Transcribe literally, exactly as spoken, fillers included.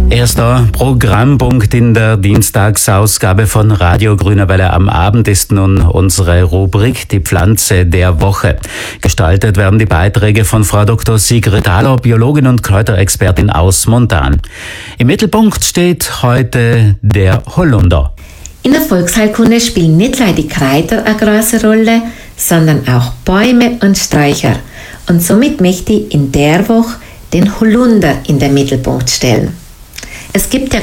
Erster Programmpunkt in der Dienstagsausgabe von Radio Grüne Welle am Abend ist nun unsere Rubrik Die Pflanze der Woche. Gestaltet werden die Beiträge von Frau Doktor Sigrid Haller, Biologin und Kräuterexpertin aus Montan. Im Mittelpunkt steht heute der Holunder. In der Volksheilkunde spielen nicht nur die Kräuter eine große Rolle, sondern auch Bäume und Sträucher. Und somit möchte ich in der Woche den Holunder in den Mittelpunkt stellen. Es gibt ja